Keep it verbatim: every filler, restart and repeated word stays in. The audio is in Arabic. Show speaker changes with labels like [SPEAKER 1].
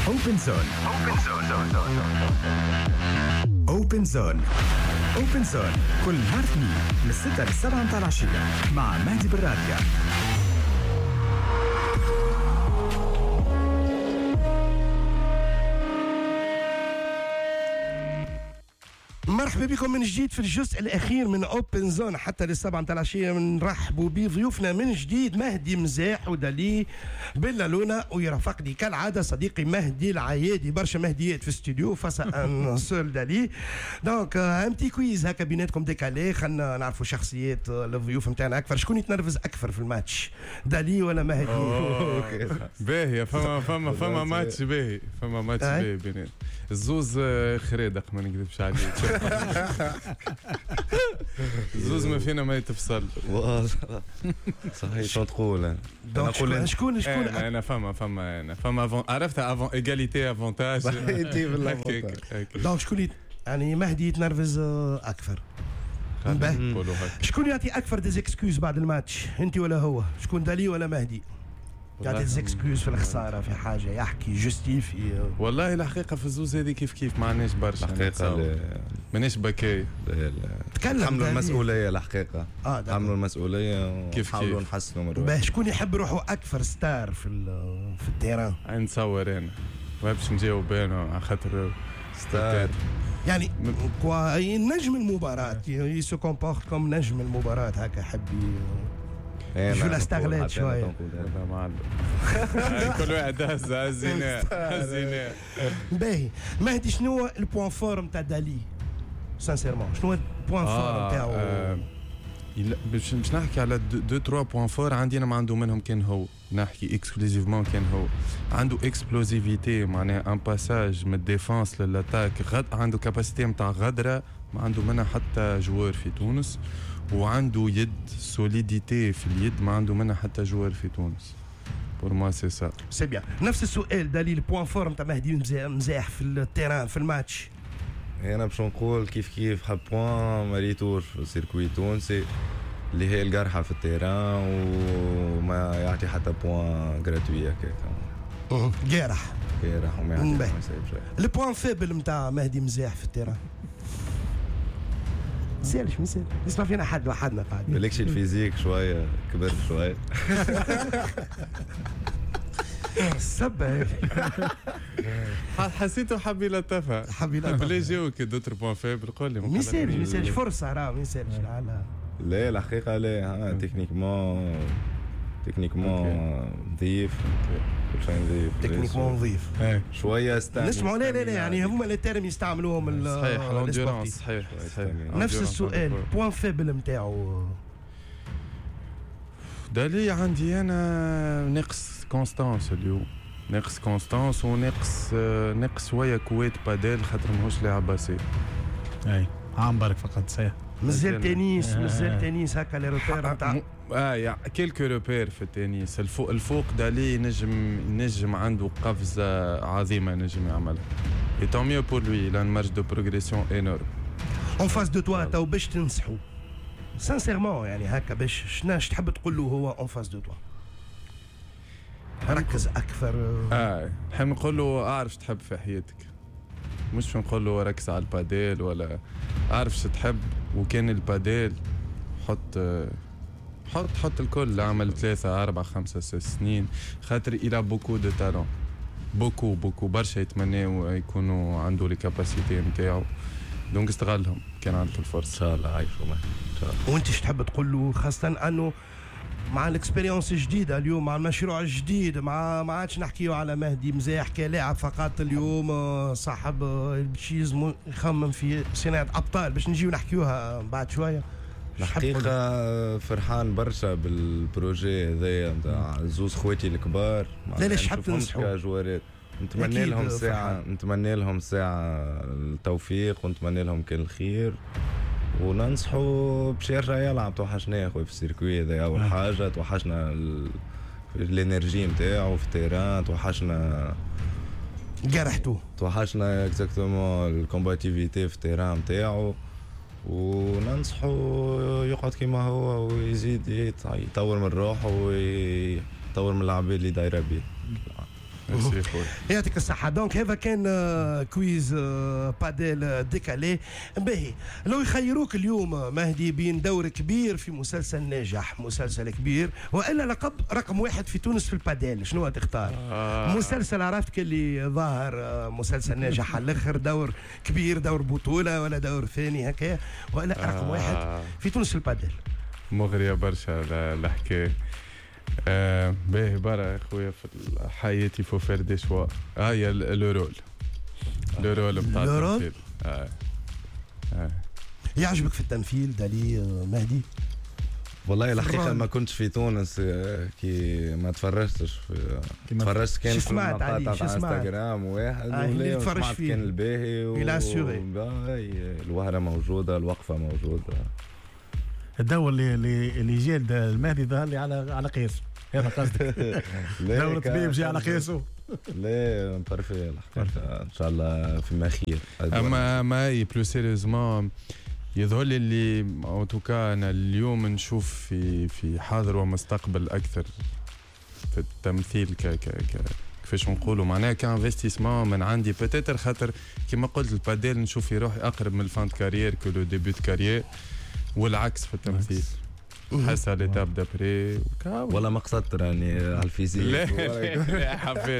[SPEAKER 1] Open Zone. Open Zone. Open Zone. Open Zone. كل نهار اثنين من الستة للسبعة متاع العشية مع مهدي بالراديو. مرحبا بكم من جديد في الجزء الأخير من أوبن زون حتى للسبعة متاع العشية. نرحبوا بضيوفنا من جديد مهدي مزاح ودالي بلالونا، ويرافقني كالعادة صديقي مهدي العيادي. برشا مهديات في الاستوديو فاس ان سول دالي. دونك ان بتي كويز هكا بيناتكم ديكالي، خلينا نعرفوا شخصيات الضيوف نتاعنا أكثر. شكون يتنرفز أكثر في الماتش، دالي ولا مهدي؟
[SPEAKER 2] باهي فما فما فما ماتش باهي فما ماتش باهي بينات الزوز خريدق، ما نكذبش عليك. زوز ما فينا ما يتفصل
[SPEAKER 3] والله صحيح. شو تقول؟
[SPEAKER 2] نقول شكون شكون انا فما فما انا فما عرفتها افون ايغاليتي افونتاج.
[SPEAKER 1] دونك شكون يعني مهدي يتنرفز اكثر؟ شكون يعطي اكثر ديزيكسكيوز بعد الماتش، انت ولا هو؟ شكون دالي ولا مهدي؟ يعطي ديزيكسكيوز في الخساره في حاجه، يحكي جوستيفي.
[SPEAKER 2] والله الحقيقه في الزوز هذه كيف كيف ما عندناش برشا الحقيقه، مانيش بكاي.
[SPEAKER 3] تكلم حملوا المسؤوليه الحقيقه، اه حملوا المسؤوليه وحاولوا نحسنوا من
[SPEAKER 1] روحنا. شكون يحب روحه اكثر ستار في في التيران؟
[SPEAKER 2] نتصور انا ما باش نجاوب انا على خاطر
[SPEAKER 3] ستار
[SPEAKER 1] يعني كوا نجم المباراه يسو كومبورت كوم نجم المباراه هكا، يحب شو الاستغلال شويه.
[SPEAKER 2] كل واحد هز هزيناه هزيناه.
[SPEAKER 1] باهي مهدي، شنو هو البوان فور نتاع دالي سانسيرمون؟ شنو هو البوان فور نتاعو؟
[SPEAKER 2] باش نحكي على دو تروا بوان فور عندي انا، ما عنده منهم كان هو نحكي اكسكلوزيفمون كان هو عنده اكسبلوزيفيتي، معناها ان باساج من الديفانس للاتاك، غد عنده كاباسيتي نتاع غدره ما عنده منها حتى جوار في تونس، وعنده يد سوليديتي في اليد ما عنده منها حتى جوار في تونس. بور موا سي سا
[SPEAKER 1] سي بيان. نفس السؤال دالي البوان فور نتاع مهدي مزاح في التيران في الماتش.
[SPEAKER 3] انا باش نقول كيف كيف حب بوان ماريتور في السيركوي التونسي اللي هي الجرحه في التيران، وما يعطي حتى بوان غراتوي هكاك.
[SPEAKER 1] جارح
[SPEAKER 3] جارح وما يعطي ما يسيب شيء.
[SPEAKER 1] البوان فيبل نتاع مهدي مزاح في التيران سالش مثال يسمع فينا حد وحدنا قاعد
[SPEAKER 3] بالكش الفيزيك شويه كبر شويه.
[SPEAKER 1] السبة
[SPEAKER 2] حسيته حب يلطفها
[SPEAKER 1] حب يلطفها
[SPEAKER 2] بلا جاوك دوتر بوان فيبل. قول لي
[SPEAKER 1] ما يسالش ما يسالش فرصه راه ما يسالش.
[SPEAKER 3] لا الحقيقه لا ها تكنيكمون تكنيكمون نظيف، كل شيء نظيف،
[SPEAKER 1] تكنيكمون نظيف
[SPEAKER 3] شويه استعمل
[SPEAKER 1] نسمعوا. لا لا لا يعني هما لي تيرم يستعملوهم.
[SPEAKER 2] صحيح الانديرونس. صحيح صحيح.
[SPEAKER 1] نفس السؤال بوان فيبل نتاعو
[SPEAKER 2] دالي عندي انا نقص كونستانس اليوم، نقص كونستانس ونقص نقص شويه كويت باديل خاطر ماهوش لاعب باسي.
[SPEAKER 4] اي عام برك فقط صحيح.
[SPEAKER 1] مازال تنس مازال تنس هكا لي روبير نتاع
[SPEAKER 2] اه يا كيلكو روبير في التنس. الفوق الفوق دالي نجم نجم عنده قفزه عظيمه نجم يعملها. اي طون ميو بور لوي لان مارج دو بروغريسيون انورم.
[SPEAKER 1] اون فاس دو توا تو باش تنصحوا سانسيرمون يعني هكا باش شناش تحب تقول له هو اون فاس دو توا؟ ركز اكثر.
[SPEAKER 2] اه نحب نقول له اعرف تحب في حياتك، مش نقول له ركز على الباديل ولا اعرف شو تحب. وكان الباديل حط حط حط الكل، عمل ثلاثة أربعة خمسة ست سنين خاطر إلى بوكو دو تالون بوكو بوكو برشا يتمناو يكونوا عنده لي كاباسيتي نتاعو، دونك استغلهم كان عنده الفرصة.
[SPEAKER 3] إن شاء الله عايشوا معاه إن شاء الله.
[SPEAKER 1] وأنت تحب تقول له خاصة أنه مع الاكسبيريونس الجديدة اليوم، مع المشروع الجديد، مع ما عادش نحكيو على مهدي مزاح كلاعب فقط اليوم صاحب باش يخمم في صناعة أبطال باش نجيو نحكيوها بعد شوية.
[SPEAKER 3] الحقيقة فرحان برشا بالبروجي هذايا نتاع زوز خواتي الكبار.
[SPEAKER 1] لا لا حاب تنصحوا
[SPEAKER 3] كجوارات، نتمنى لهم ساعة نتمنى لهم ساعة التوفيق ونتمنى لهم كل الخير، وننصحوا باش يرجع يلعب. توحشنا يا خويا في السيركوي هذا أول حاجة، توحشنا الانرجي نتاعو في التيران، توحشنا
[SPEAKER 1] جرحتو،
[SPEAKER 3] توحشنا اكزاكتومون الكومباتيفيتي في التيران نتاعو، وننصحوا يقعد كما هو ويزيد يطور من روحه ويطور من العباد اللي دايره بيه.
[SPEAKER 2] ميرسي خويا.
[SPEAKER 1] يعطيك الصحة. دونك هذا كان آه، كويز آه، باديل آه، ديكالي. باهي لو يخيروك اليوم آه، مهدي بين دور كبير في مسلسل ناجح، مسلسل كبير، والا لقب رقم واحد في تونس في الباديل، شنو تختار؟
[SPEAKER 2] آه.
[SPEAKER 1] مسلسل عرفت اللي ظاهر آه، مسلسل ناجح على الاخر، دور كبير، دور بطولة ولا دور ثاني هكا، والا رقم
[SPEAKER 2] آه.
[SPEAKER 1] واحد في تونس في الباديل.
[SPEAKER 2] مغرية برشا الحكاية. آه باهي برا يا خويا في حياتي فو فير دي شوا. هاي لو رول لو رول بتاع
[SPEAKER 1] لو رول؟
[SPEAKER 2] التمثيل. آه. آه.
[SPEAKER 1] يعجبك في التمثيل دالي آه، مهدي؟
[SPEAKER 3] والله الحقيقه
[SPEAKER 1] الرول.
[SPEAKER 3] ما كنتش في تونس آه، كي ما تفرجتش في
[SPEAKER 4] كي ما-
[SPEAKER 3] تفرجت كان
[SPEAKER 1] شو
[SPEAKER 3] في
[SPEAKER 1] سمعت عليه؟
[SPEAKER 3] المقاطع
[SPEAKER 1] شو
[SPEAKER 3] تاع
[SPEAKER 1] سمعت؟
[SPEAKER 3] انستغرام واحد
[SPEAKER 1] آه، اللي
[SPEAKER 3] ولا
[SPEAKER 1] تفرج
[SPEAKER 3] سمعت
[SPEAKER 1] فيه.
[SPEAKER 3] كان الباهي و...
[SPEAKER 1] Il a assuré.
[SPEAKER 3] باهي، الوهره موجوده، الوقفه موجوده.
[SPEAKER 4] الدور اللي اللي اللي جا المهدي ظهر لي على على قياسه، هذا قصدك؟
[SPEAKER 3] لا،
[SPEAKER 4] دور
[SPEAKER 3] كان-
[SPEAKER 4] طبيب جا على قياسه.
[SPEAKER 3] لا مبارفي الحقيقه ان شاء الله فيما خير.
[SPEAKER 2] اما ما اي بلو سيريوزمون يظهر لي اللي ان توكا انا اليوم نشوف في في حاضر ومستقبل اكثر في التمثيل ك ك ك كيفاش نقولوا معناها كانفستيسمون من عندي بوتيتر، خاطر كيما قلت الباديل نشوف في روحي اقرب من الفان كارير كو لو ديبي دو كارير، والعكس في التمثيل حاسه ليتاب دابري
[SPEAKER 3] ولا ما قصدت راني على الفيزيك
[SPEAKER 2] لا لا حبيت